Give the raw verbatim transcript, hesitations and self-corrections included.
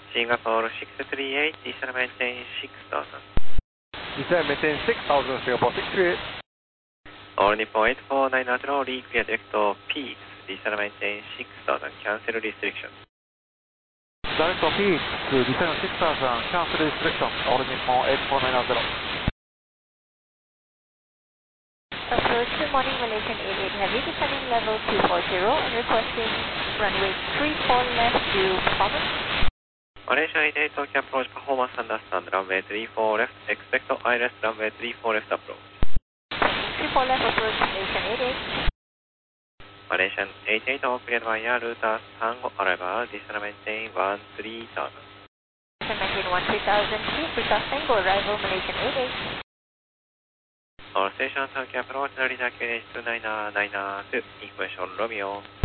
Singapore six three eight, descend maintain six thousand. Descend maintain six thousand, Singapore six three eight. All Nippon eight four nine zero, reclear direct peaks, descend maintain six thousand, cancel restriction. Direct peaks, descend six thousand, cancel restriction, all Nippon eight four nine zero. Approach to morning Malaysian eight eight Heavy, descending level two forty and requesting runway three four left to performance. Malaysian eight eight Tokyo approach performance understand, runway three four left, expect I L S runway three four left approach. three four left approach Malaysian eight eight. Malaysian eight eight all cleared via router Tango arrival, descend maintain one three thousand. Descend maintain one three thousand, please request Tango arrival Malaysian eight eight. All station Tokyo approach, Narita Q N H two nine nine two, information Romeo.